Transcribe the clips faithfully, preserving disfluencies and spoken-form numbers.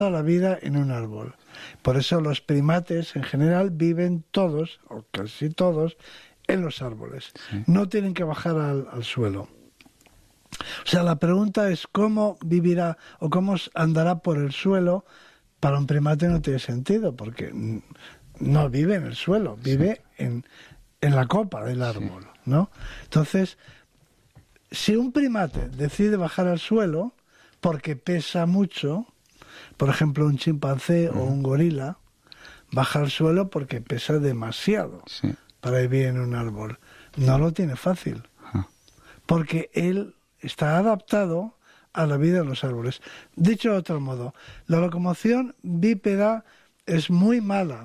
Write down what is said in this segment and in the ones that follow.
la vida en un árbol. Por eso los primates en general viven todos, o casi todos, en los árboles. Sí. No tienen que bajar al, al suelo. O sea, la pregunta es cómo vivirá o cómo andará por el suelo. Para un primate no tiene sentido, porque no vive en el suelo, vive sí. en, en la copa del árbol, sí. ¿no? Entonces, si un primate decide bajar al suelo porque pesa mucho, por ejemplo un chimpancé uh-huh. o un gorila, baja al suelo porque pesa demasiado sí. para vivir en un árbol. No lo tiene fácil, uh-huh. porque él está adaptado a la vida en los árboles. Dicho de otro modo, la locomoción bípeda es muy mala,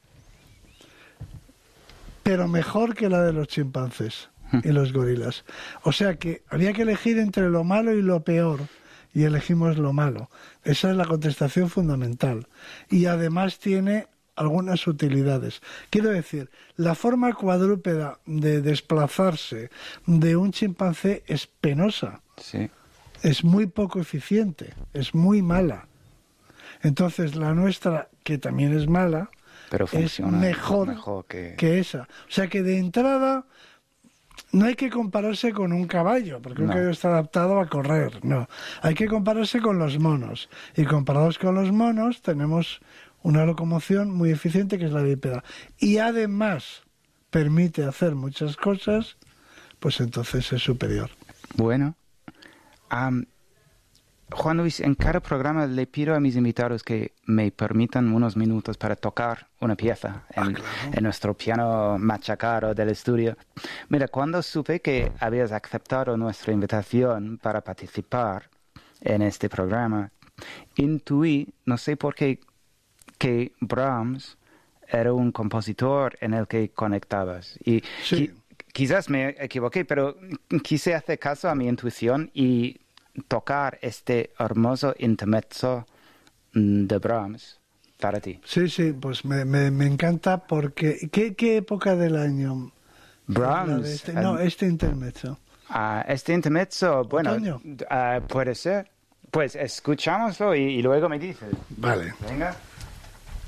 pero mejor que la de los chimpancés y los gorilas. O sea que había que elegir entre lo malo y lo peor, y elegimos lo malo. Esa es la contestación fundamental. Y además tiene algunas utilidades. Quiero decir, la forma cuadrúpeda de desplazarse de un chimpancé es penosa. Sí. Es muy poco eficiente, es muy mala. Entonces la nuestra, que también es mala, pero es mejor, mejor que... que esa. O sea que de entrada no hay que compararse con un caballo, porque no. un caballo está adaptado a correr, no. Hay que compararse con los monos. Y comparados con los monos tenemos una locomoción muy eficiente que es la bípeda. Y además permite hacer muchas cosas, pues entonces es superior. Bueno. Um, Juan Luis, en cada programa le pido a mis invitados que me permitan unos minutos para tocar una pieza en, ah, claro. en nuestro piano machacado del estudio. Mira, cuando supe que habías aceptado nuestra invitación para participar en este programa, intuí, no sé por qué, que Brahms era un compositor en el que conectabas. Y sí. qui- quizás me equivoqué, pero quise hacer caso a mi intuición y tocar este hermoso intermezzo de Brahms para ti. Sí, sí, pues me, me, me encanta porque... ¿qué, ¿Qué época del año? Brahms. Este, el, no, este intermezzo. Uh, este intermezzo, bueno, uh, puede ser. Pues escuchámoslo y, y luego me dices. Vale. Venga.